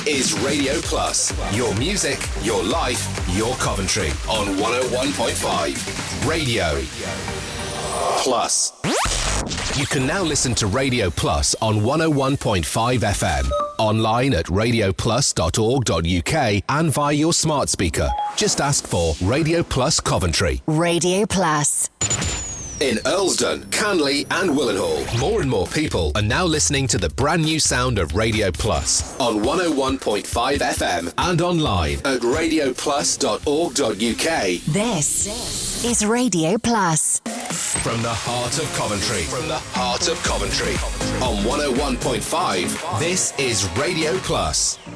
is Radio Plus. Your music, your life, your Coventry on 101.5 Radio Plus. You can now listen to Radio Plus on 101.5 FM, online at radioplus.org.uk and via your smart speaker. Just ask for Radio Plus Coventry. Radio Plus. In Earlsdon, Canley and Willenhall, more and more people are now listening to the brand new sound of Radio Plus on 101.5 FM and online at radioplus.org.uk. This is Radio Plus. From the heart of Coventry. On 101.5, this is Radio Plus.